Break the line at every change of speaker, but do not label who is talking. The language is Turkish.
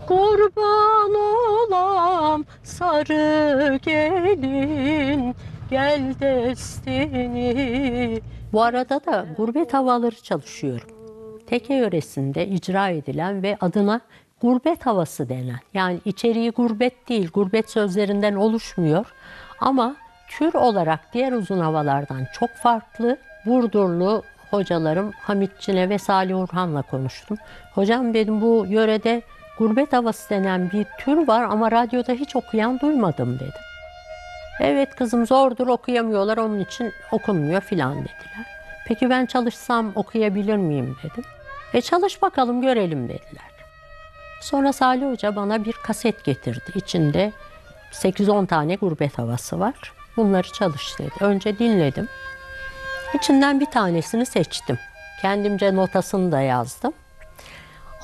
Kurban olam sarı gelin, gel destini. Bu arada da gurbet havaları çalışıyorum. Teke yöresinde icra edilen ve adına gurbet havası denen, yani içeriği gurbet değil, gurbet sözlerinden oluşmuyor ama tür olarak diğer uzun havalardan çok farklı. Burdurlu hocalarım Hamit Çine ve Salih Orhan'la konuştum. Hocam dedim, bu yörede gurbet havası denen bir tür var ama radyoda hiç okuyan duymadım dedim. Evet kızım, zordur, okuyamıyorlar, onun için okunmuyor filan dediler. Peki ben çalışsam okuyabilir miyim dedim. Çalış bakalım görelim dediler. Sonra Salih Hoca bana bir kaset getirdi. İçinde 8-10 tane gurbet havası var. Bunları çalış dedi. Önce dinledim. İçinden bir tanesini seçtim. Kendimce notasını da yazdım.